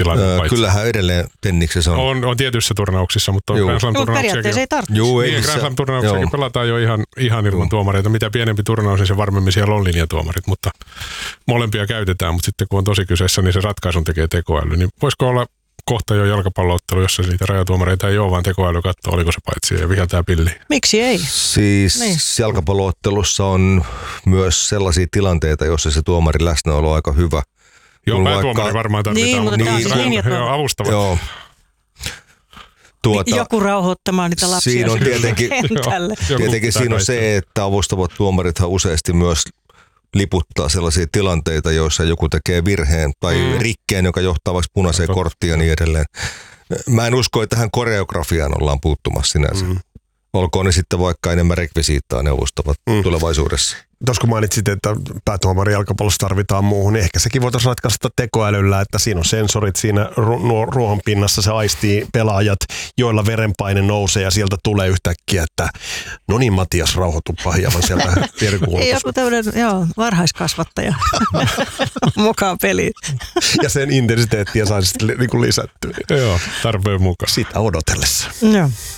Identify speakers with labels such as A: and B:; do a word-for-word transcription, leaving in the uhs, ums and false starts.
A: tilanne.
B: Öö, kyllähän edelleen tenniksessä on.
A: On, on tietyissä turnauksissa, mutta on Grand Slam-turnauksiakin.
C: Periaatteessa ei tarvitse.
B: Juu, ei
A: Niin, Grand Slam-turnauksiakin pelataan jo ihan, ihan ilman Joo. tuomareita. Mitä pienempi turnaus, niin se varmemmin siellä on linjatuomarit, mutta molempia käytetään. Mutta sitten kun on tosi kyseessä, niin se ratkaisun tekee tekoäly. Niin voisiko olla kohta jo jalkapalloottelu, jossa niitä rajatuomareita ei ole, vaan tekoäly katsoo, oliko se paitsi ja viheltää pilliin.
C: Miksi ei?
B: Siis niin. Jalkapalloottelussa on myös sellaisia tilanteita, joissa se tuomarin läsnäolo on aika hyvä.
A: Joo, päätuomari vaikka varmaan tarvitaan,
C: niin, mutta
A: niin,
C: niin,
A: joo, avustavat.
B: Joo.
C: Tuota, joku rauhoittamaan niitä lapsia
B: siinä on tietenkin,
C: kentälle.
B: tietenkin siinä on se, että avustavat tuomarithan useasti myös liputtaa sellaisia tilanteita, joissa joku tekee virheen tai mm. rikkeen, joka johtaa vaikka punaiseen korttiin ja niin edelleen. Mä en usko, että tähän koreografiaan ollaan puuttumassa sinänsä. Mm. Olkoon ne sitten vaikka enemmän rekvisiittaa ne avustavat mm. tulevaisuudessa.
D: Tuossa kun mainitsit, että päätuomari jalkapallossa tarvitaan muuhun, niin ehkä sekin voitaisiin ratkaista tekoälyllä, että siinä on sensorit siinä ru- ruohon pinnassa, se aistii pelaajat, joilla verenpaine nousee ja sieltä tulee yhtäkkiä, että no niin Matias, rauhoituppa hieman sieltä pierikuulta.
C: Joku tämmöinen, joo, varhaiskasvattaja mukaan peliin.
D: Ja sen intensiteettiä saisi sitten lisättyä.
A: Joo, tarpeen mukaan.
D: Sitä odotellessa.
C: Joo.